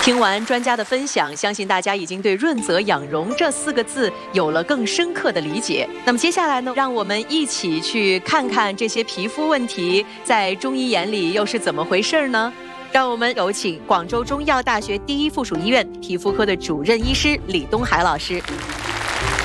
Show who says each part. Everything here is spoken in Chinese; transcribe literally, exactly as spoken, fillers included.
Speaker 1: 听完专家的分享，相信大家已经对润泽养容这四个字有了更深刻的理解。那么接下来呢，让我们一起去看看这些皮肤问题在中医眼里又是怎么回事呢？让我们有请广州中医药大学第一附属医院皮肤科的主任医师李东海老师。